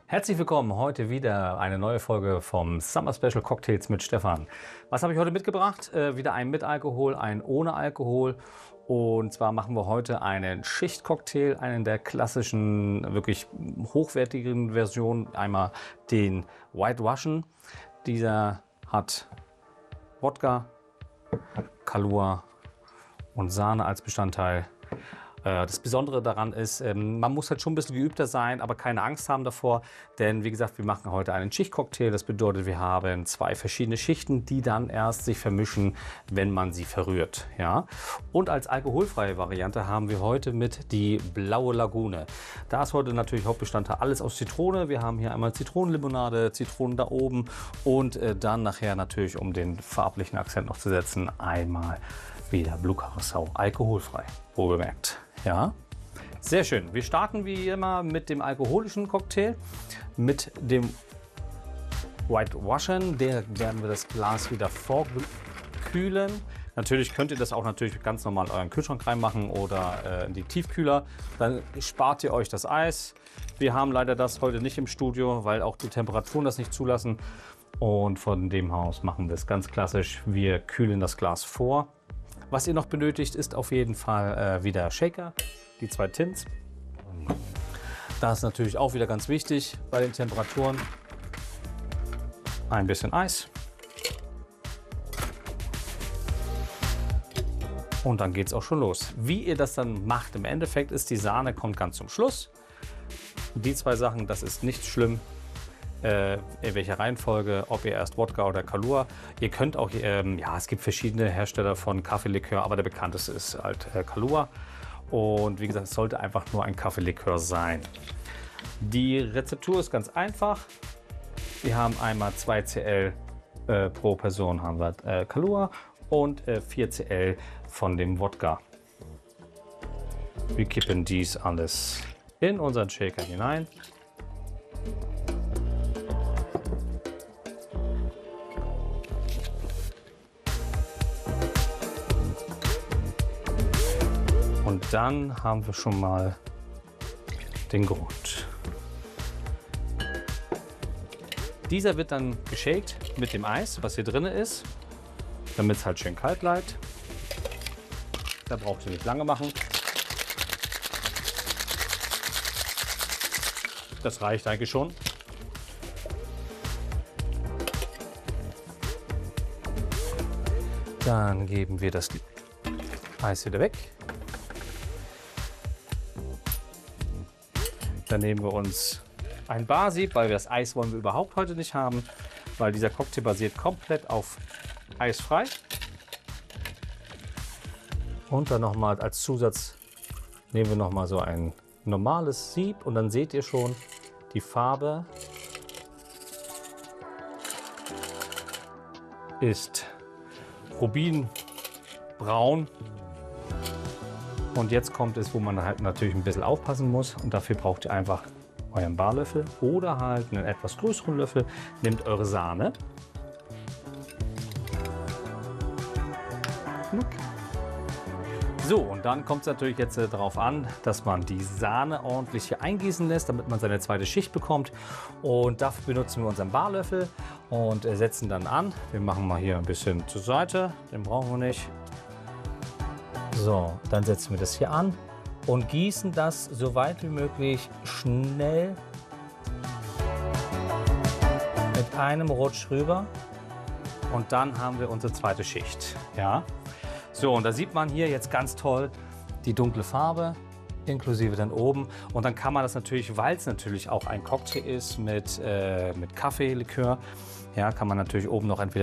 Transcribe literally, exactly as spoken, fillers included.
Herzlich willkommen, heute wieder eine neue Folge vom Summer Special Cocktails mit Stefan. Was habe ich heute mitgebracht? Äh, wieder ein mit Alkohol, ein ohne Alkohol. Und zwar machen wir heute einen Schichtcocktail, einen der klassischen, wirklich hochwertigen Versionen. Einmal den White Russian. Dieser hat Wodka, Kahlua und Sahne als Bestandteil. Das Besondere daran ist, man muss halt schon ein bisschen geübter sein, aber keine Angst haben davor, denn wie gesagt, wir machen heute einen Schichtcocktail. Das bedeutet, wir haben zwei verschiedene Schichten, die dann erst sich vermischen, wenn man sie verrührt. Ja? Und als alkoholfreie Variante haben wir heute mit die Blaue Lagune. Da ist heute natürlich Hauptbestandteil alles aus Zitrone. Wir haben hier einmal Zitronenlimonade, Zitronen da oben und äh, dann nachher natürlich, um den farblichen Akzent noch zu setzen, einmal wieder Blue Curacao, alkoholfrei, wohlbemerkt. Ja, sehr schön. Wir starten wie immer mit dem alkoholischen Cocktail, mit dem White Russian. Der werden wir das Glas wieder vorkühlen. Natürlich könnt ihr das auch natürlich ganz normal in euren Kühlschrank reinmachen oder äh, in die Tiefkühler. Dann spart ihr euch das Eis. Wir haben leider das heute nicht im Studio, weil auch die Temperaturen das nicht zulassen. Und von dem Haus machen wir es ganz klassisch. Wir kühlen das Glas vor. Was ihr noch benötigt, ist auf jeden Fall äh, wieder Shaker, die zwei Tints. Das ist natürlich auch wieder ganz wichtig bei den Temperaturen. Ein bisschen Eis. Und dann geht es auch schon los. Wie ihr das dann macht im Endeffekt ist, die Sahne kommt ganz zum Schluss. Die zwei Sachen, das ist nicht schlimm. Äh, in welcher Reihenfolge, ob ihr erst Wodka oder Kahlua. Ihr könnt auch, ähm, ja, es gibt verschiedene Hersteller von Kaffeelikör, aber der bekannteste ist halt äh, Kahlua. Und wie gesagt, es sollte einfach nur ein Kaffeelikör sein. Die Rezeptur ist ganz einfach. Wir haben einmal zwei Zentiliter äh, pro Person haben wir äh, Kahlua und äh, vier Zentiliter von dem Wodka. Wir kippen dies alles in unseren Shaker hinein. Und dann haben wir schon mal den Grund. Dieser wird dann geshakt mit dem Eis, was hier drin ist, damit es halt schön kalt bleibt. Da braucht ihr nicht lange machen. Das reicht eigentlich schon. Dann geben wir das Eis wieder weg. Dann nehmen wir uns ein Barsieb, weil wir das Eis wollen wir überhaupt heute nicht haben, weil dieser Cocktail basiert komplett auf eisfrei. Und dann nochmal als Zusatz nehmen wir noch mal so ein normales Sieb und dann seht ihr schon, die Farbe ist rubinbraun. Und jetzt kommt es, wo man halt natürlich ein bisschen aufpassen muss. Und dafür braucht ihr einfach euren Barlöffel oder halt einen etwas größeren Löffel. Nehmt eure Sahne. So, und dann kommt es natürlich jetzt darauf an, dass man die Sahne ordentlich hier eingießen lässt, damit man seine zweite Schicht bekommt. Und dafür benutzen wir unseren Barlöffel und setzen dann an. Wir machen mal hier ein bisschen zur Seite, den brauchen wir nicht. So, dann setzen wir das hier an und gießen das so weit wie möglich schnell mit einem Rutsch rüber. Und dann haben wir unsere zweite Schicht. Ja? So, und da sieht man hier jetzt ganz toll die dunkle Farbe, inklusive dann oben. Und dann kann man das natürlich, weil es natürlich auch ein Cocktail ist mit, äh, mit Kaffeelikör, ja, kann man natürlich oben noch entweder